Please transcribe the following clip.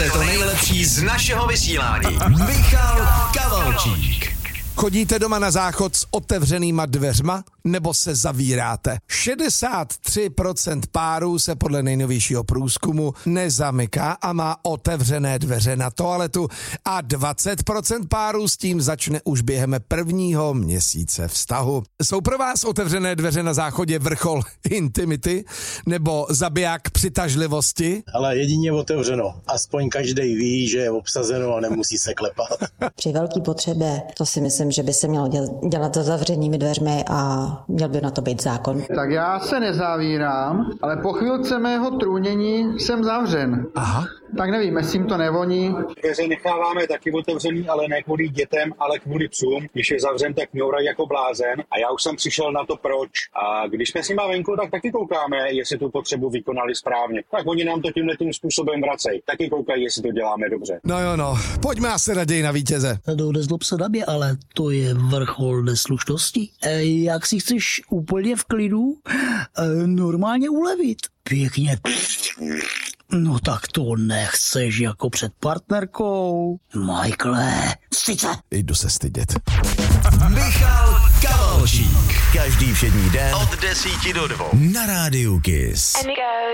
je to nejlepší z našeho vysílání. Michal Kavalčík. Chodíte doma na záchod s otevřenýma dveřma nebo se zavíráte? 63% párů se podle nejnovějšího průzkumu nezamyká a má otevřené dveře na toaletu a 20% párů s tím začne už během prvního měsíce vztahu. Jsou pro vás otevřené dveře na záchodě vrchol intimity nebo zabiják přitažlivosti? Ale jedině otevřeno. Aspoň každej ví, že je obsazeno a nemusí se klepat. Při velké potřebě to si myslím, že by se mělo dělat za zavřenými dveřmi a měl by na to být zákon. Tak já se nezavírám, ale po chvilce mého trůnění jsem zavřen. Aha. Tak nevím, jestli jim to nevoní. Dveře necháváme taky otevřený, ale ne kvůli dětem, ale kvůli psům. Když je zavřen, tak mňourají jako blázen. A já už jsem přišel na to proč. A když jsme s nima venku, tak taky koukáme, jestli tu potřebu vykonali správně. Tak oni nám to tímhletým způsobem vracejí. Taky koukají, jestli to děláme dobře. No, pojďme asi raději na vítěze. Nezlob se na mě, ale to je vrchol neslušnosti. Jak si chceš úplně v klidu normálně ulevit? Pěkně. No tak to nechceš jako před partnerkou. Michaele, sice. Jdu se stydět. Michal Kavalčík. Každý všední den od 10 do 2 na rádiu Kiss.